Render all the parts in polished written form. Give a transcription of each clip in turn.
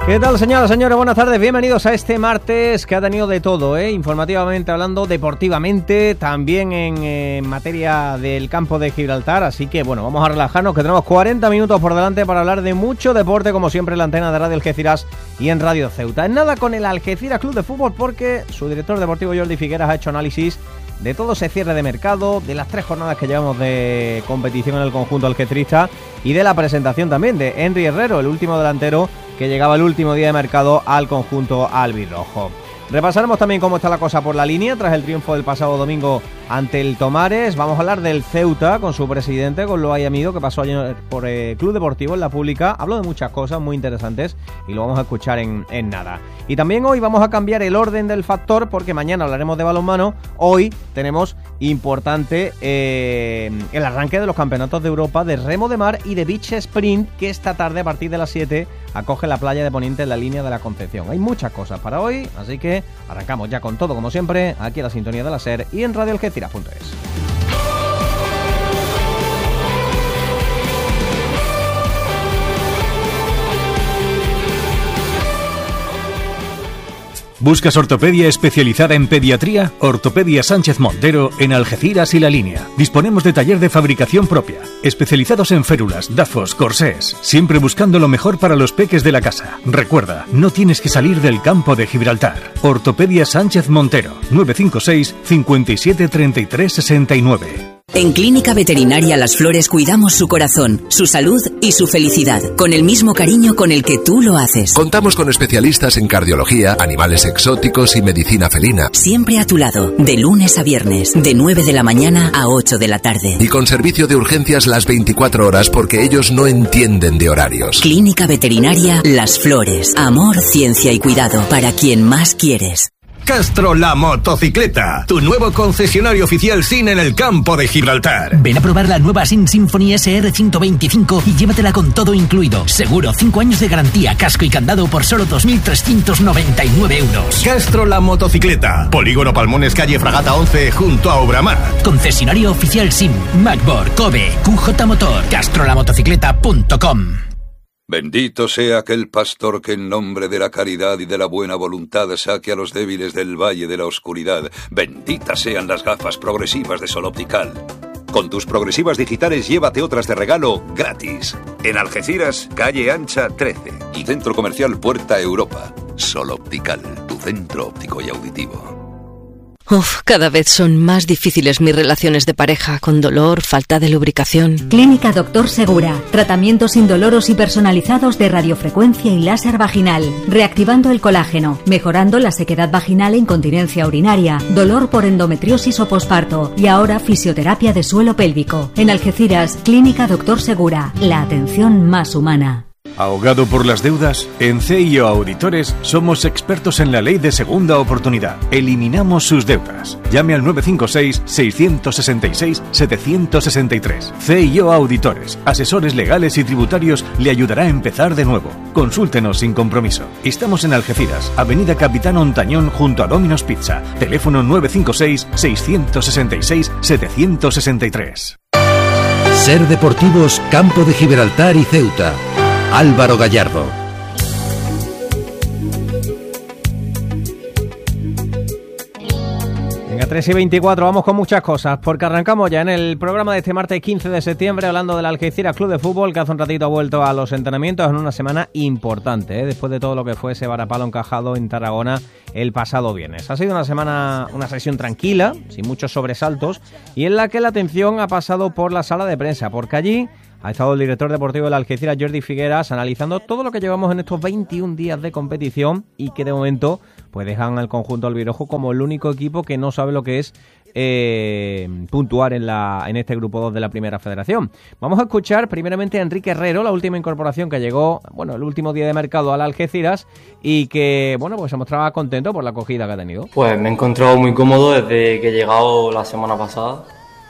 ¿Qué tal, señoras, señores? Buenas tardes, bienvenidos a este martes que ha tenido de todo, informativamente hablando, deportivamente, también en materia del campo de Gibraltar, así que bueno, vamos a relajarnos, que tenemos 40 minutos por delante para hablar de mucho deporte, como siempre en la antena de Radio Algeciras y en Radio Ceuta. En nada con el Algeciras Club de Fútbol, porque su director deportivo Jordi Figueras ha hecho análisis de todo ese cierre de mercado, de las 3 jornadas que llevamos de competición en el conjunto algecirista y de la presentación también de Henry Herrero, el último delantero que llegaba el último día de mercado al conjunto albirrojo. Repasaremos también cómo está la cosa por la línea tras el triunfo del pasado domingo ante el Tomares. Vamos a hablar del Ceuta con su presidente, con Loay Amido, que pasó ayer por el Club Deportivo en la Pública. Habló de muchas cosas muy interesantes y lo vamos a escuchar en nada. Y también hoy vamos a cambiar el orden del factor, porque mañana hablaremos de balonmano. Hoy tenemos importante el arranque de los campeonatos de Europa de remo de mar y de beach sprint, que esta tarde a partir de las 7 acoge la playa de Poniente en la línea de la Concepción. Hay muchas cosas para hoy, así que arrancamos ya con todo, como siempre, aquí a la sintonía de la SER y en radioalgeciras.es. ¿Buscas ortopedia especializada en pediatría? Ortopedia Sánchez Montero en Algeciras y La Línea. Disponemos de taller de fabricación propia, especializados en férulas, dafos, corsés, siempre buscando lo mejor para los peques de la casa. Recuerda, no tienes que salir del campo de Gibraltar. Ortopedia Sánchez Montero, 956 57 33 69. En Clínica Veterinaria Las Flores cuidamos su corazón, su salud y su felicidad, con el mismo cariño con el que tú lo haces. Contamos con especialistas en cardiología, animales exóticos y medicina felina. Siempre a tu lado, de lunes a viernes, de 9 de la mañana a 8 de la tarde. Y con servicio de urgencias las 24 horas porque ellos no entienden de horarios. Clínica Veterinaria Las Flores. Amor, ciencia y cuidado para quien más quieres. Castro la motocicleta, tu nuevo concesionario oficial SIN en el campo de Gibraltar. Ven a probar la nueva SIN Symphony SR 125 y llévatela con todo incluido. Seguro, 5 años de garantía, casco y candado por solo 2.399 euros. Castro la motocicleta, Polígono Palmones, calle Fragata 11, junto a Obramar. Concesionario oficial SIN, Macbor, Kobe, QJ Motor, castrolamotocicleta.com. Bendito sea aquel pastor que en nombre de la caridad y de la buena voluntad saque a los débiles del valle de la oscuridad. Benditas sean las gafas progresivas de Sol Optical. Con tus progresivas digitales llévate otras de regalo gratis. En Algeciras, calle Ancha 13 y Centro Comercial Puerta Europa. Sol Optical, tu centro óptico y auditivo. Cada vez son más difíciles mis relaciones de pareja, con dolor, falta de lubricación. Clínica Doctor Segura. Tratamientos indoloros y personalizados de radiofrecuencia y láser vaginal. Reactivando el colágeno, mejorando la sequedad vaginal e incontinencia urinaria, dolor por endometriosis o posparto y ahora fisioterapia de suelo pélvico. En Algeciras, Clínica Doctor Segura. La atención más humana. ¿Ahogado por las deudas? En CIO Auditores somos expertos en la ley de segunda oportunidad. Eliminamos sus deudas. Llame al 956-666-763. CIO Auditores, asesores legales y tributarios, le ayudará a empezar de nuevo. Consúltenos sin compromiso. Estamos en Algeciras, Avenida Capitán Ontañón junto a Domino's Pizza. Teléfono 956-666-763. SER Deportivos, Campo de Gibraltar y Ceuta. Álvaro Gallardo. Venga, 3:24, vamos con muchas cosas, porque arrancamos ya en el programa de este martes 15 de septiembre hablando del Algeciras Club de Fútbol, que hace un ratito ha vuelto a los entrenamientos en una semana importante, después de todo lo que fue ese varapalo encajado en Tarragona el pasado viernes. Ha sido una sesión tranquila, sin muchos sobresaltos, y en la que la atención ha pasado por la sala de prensa, porque allí ha estado el director deportivo del Algeciras, Jordi Figueras, analizando todo lo que llevamos en estos 21 días de competición y que de momento pues dejan al conjunto albirrojo como el único equipo que no sabe lo que es puntuar en este grupo 2 de la Primera Federación. Vamos a escuchar primeramente a Enrique Herrero, la última incorporación que llegó, el último día de mercado al Algeciras y que, pues se mostraba contento por la acogida que ha tenido. Pues me he encontrado muy cómodo desde que he llegado la semana pasada.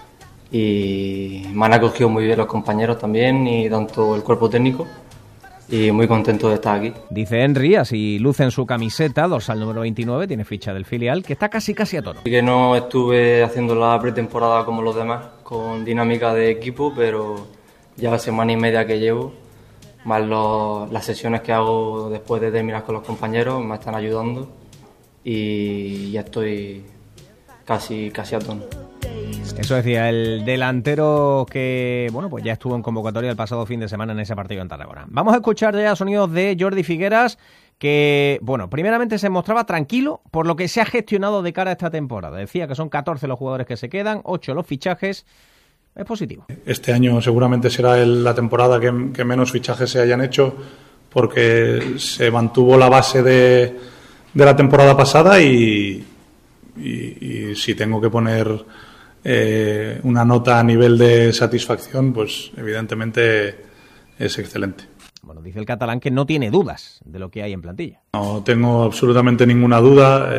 Y me han acogido muy bien los compañeros también y tanto el cuerpo técnico y muy contento de estar aquí. Dice Henry, así luce en su camiseta, dorsal número 29, tiene ficha del filial, que está casi a tono. Sí que no estuve haciendo la pretemporada como los demás, con dinámica de equipo, pero ya la semana y media que llevo más las sesiones que hago después de terminar con los compañeros me están ayudando y ya estoy casi a tono. Eso decía el delantero que, bueno, pues ya estuvo en convocatoria el pasado fin de semana en ese partido en Tarragona. Vamos a escuchar ya sonidos de Jordi Figueras, que, bueno, primeramente se mostraba tranquilo por lo que se ha gestionado de cara a esta temporada. Decía que son 14 los jugadores que se quedan, 8 los fichajes. Es positivo. Este año seguramente será la temporada que menos fichajes se hayan hecho, porque se mantuvo la base de la temporada pasada y si tengo que poner una nota a nivel de satisfacción, pues evidentemente es excelente. Bueno, dice el catalán que no tiene dudas de lo que hay en plantilla. No tengo absolutamente ninguna duda.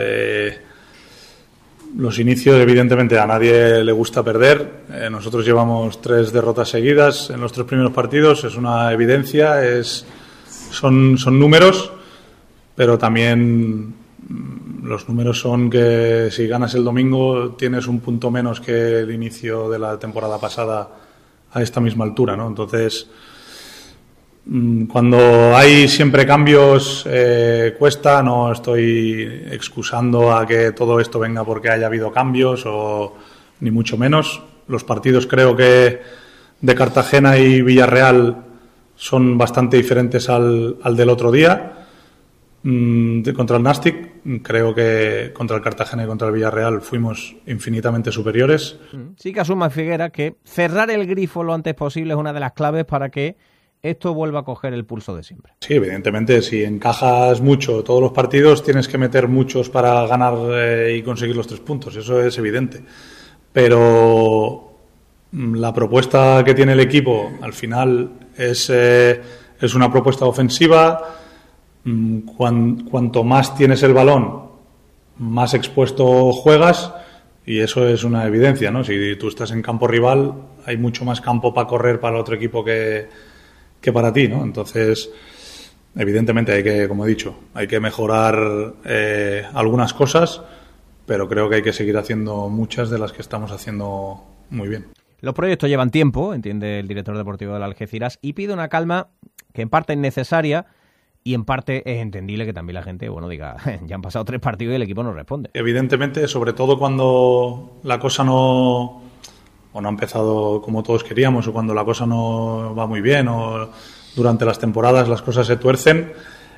Los inicios, evidentemente, a nadie le gusta perder. Nosotros llevamos 3 derrotas seguidas en los 3 primeros partidos. Es una evidencia, son números, pero también los números son que si ganas el domingo tienes un punto menos que el inicio de la temporada pasada a esta misma altura, ¿no? Entonces, cuando hay siempre cambios, cuesta. No estoy excusando a que todo esto venga porque haya habido cambios, o ni mucho menos. Los partidos, creo que de Cartagena y Villarreal, son bastante diferentes al del otro día. Contra el Nàstic, creo que contra el Cartagena y contra el Villarreal fuimos infinitamente superiores. Sí que asuma Figuera que cerrar el grifo lo antes posible es una de las claves para que esto vuelva a coger el pulso de siempre. Sí, evidentemente, si encajas mucho todos los partidos, tienes que meter muchos para ganar y conseguir los 3 puntos, eso es evidente. Pero la propuesta que tiene el equipo al final es una propuesta ofensiva. Cuanto más tienes el balón, más expuesto juegas, y eso es una evidencia, ¿no? Si tú estás en campo rival, hay mucho más campo para correr para el otro equipo que para ti, ¿no? Entonces, evidentemente hay que, como he dicho, hay que mejorar algunas cosas, pero creo que hay que seguir haciendo muchas de las que estamos haciendo muy bien. Los proyectos llevan tiempo, entiende el director deportivo del Algeciras, y pide una calma que en parte es necesaria y en parte es entendible que también la gente, bueno, diga, ya han pasado 3 partidos y el equipo no responde. Evidentemente, sobre todo cuando la cosa no ha empezado como todos queríamos, o cuando la cosa no va muy bien, o durante las temporadas las cosas se tuercen,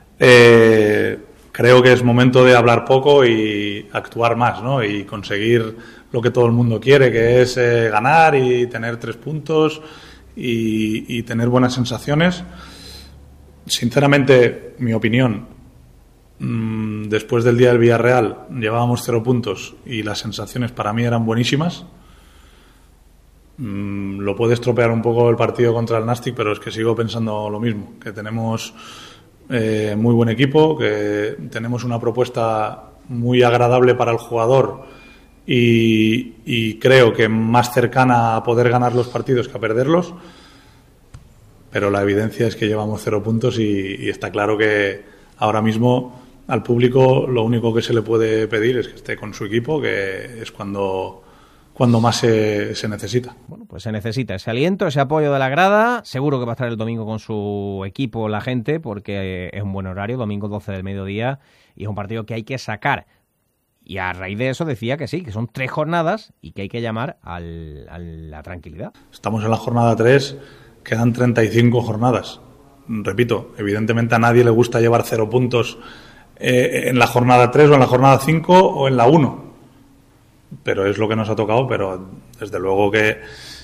creo que es momento de hablar poco y actuar más, ¿no? Y conseguir lo que todo el mundo quiere, que es ganar y tener 3 puntos y tener buenas sensaciones. Sinceramente, mi opinión, después del día del Villarreal llevábamos 0 puntos y las sensaciones para mí eran buenísimas. Lo puede estropear un poco el partido contra el Nàstic, pero es que sigo pensando lo mismo, que tenemos muy buen equipo, que tenemos una propuesta muy agradable para el jugador y creo que más cercana a poder ganar los partidos que a perderlos, pero la evidencia es que llevamos 0 puntos y está claro que ahora mismo al público lo único que se le puede pedir es que esté con su equipo, que es cuando más se necesita. Bueno, pues se necesita ese aliento, ese apoyo de la grada. Seguro que va a estar el domingo con su equipo la gente, porque es un buen horario, domingo 12 del mediodía, y es un partido que hay que sacar. Y a raíz de eso decía que sí, que son 3 jornadas y que hay que llamar a la tranquilidad. Estamos en la jornada 3, quedan 35 jornadas. Repito, evidentemente a nadie le gusta llevar 0 puntos en la jornada 3 o en la jornada 5 o en la 1. Pero es lo que nos ha tocado, pero desde luego que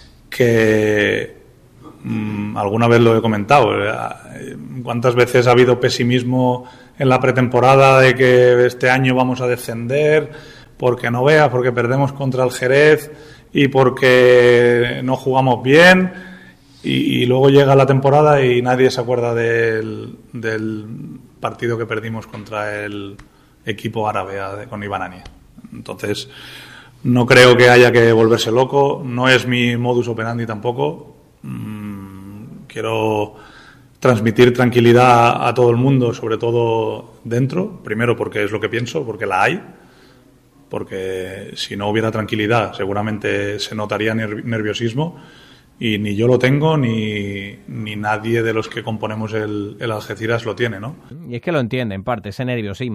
alguna vez lo he comentado. ¿Cuántas veces ha habido pesimismo en la pretemporada de que este año vamos a descender porque no veas, porque perdemos contra el Jerez y porque no jugamos bien, y luego llega la temporada y nadie se acuerda del partido que perdimos contra el equipo árabe con Ibanania? Entonces, no creo que haya que volverse loco, no es mi modus operandi tampoco. Quiero transmitir tranquilidad a todo el mundo, sobre todo dentro, primero porque es lo que pienso, porque la hay, porque si no hubiera tranquilidad seguramente se notaría nerviosismo, y ni yo lo tengo ni nadie de los que componemos el Algeciras lo tiene, ¿no? Y es que lo entiende en parte, ese nerviosismo.